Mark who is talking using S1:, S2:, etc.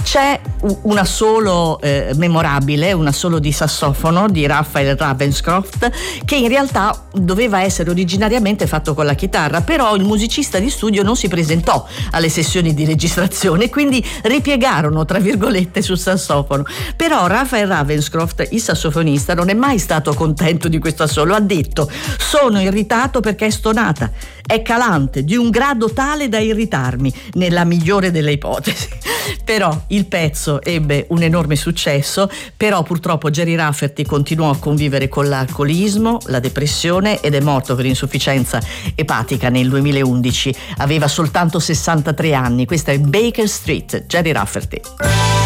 S1: C'è una solo memorabile, una solo di sassofono di Raphael Ravenscroft, che in realtà doveva essere originariamente fatto con la chitarra, però il musicista di studio non si presentò alle sessioni di registrazione, quindi ripiegarono tra virgolette sul sassofono. Però Raphael Ravenscroft, il sassofonista, non è mai stato contento di questo assolo. Ha detto: sono irritato perché è stonata, è calante di un grado tale da irritarmi, nella migliore delle ipotesi. Però il pezzo ebbe un enorme successo, però purtroppo Gerry Rafferty continuò a convivere con l'alcolismo, la depressione, ed è morto per insufficienza epatica nel 2011. Aveva soltanto 63 anni. Questa è Baker Street, Gerry Rafferty.